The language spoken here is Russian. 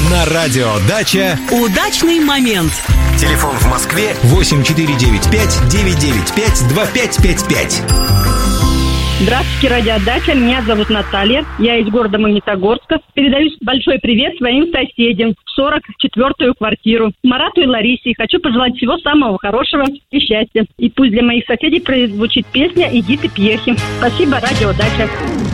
На радио «Дача» удачный момент. Телефон в Москве 8495-995-2555. Здравствуйте, радиодача. Меня зовут Наталья. Я из города Магнитогорска. Передаю большой привет своим соседям в 44-ю квартиру. Марату и Ларисе. Хочу пожелать всего самого хорошего и счастья. И пусть для моих соседей прозвучит песня «Иди ты, Пьехи». Спасибо, радиодача.